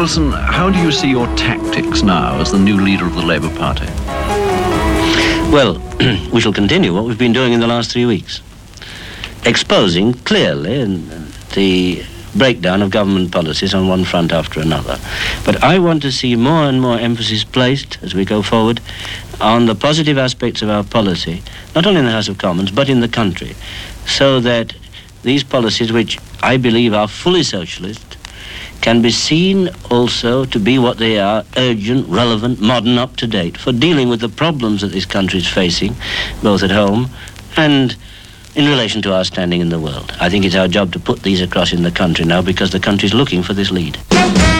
Wilson, how do you see your tactics now as the new leader of the Labour Party? Well, we shall continue what we've been doing in the last 3 weeks. Exposing clearly the breakdown of government policies on one front after another. But I want to see more and more emphasis placed as we go forward on the positive aspects of our policy, not only in the House of Commons, but in the country, so that these policies, which I believe are fully socialist, can be seen also to be what they are: urgent, relevant, modern, up-to-date, for dealing with the problems that this country is facing, both at home and in relation to our standing in the world. I think it's our job to put these across in the country now, because the country's looking for this lead.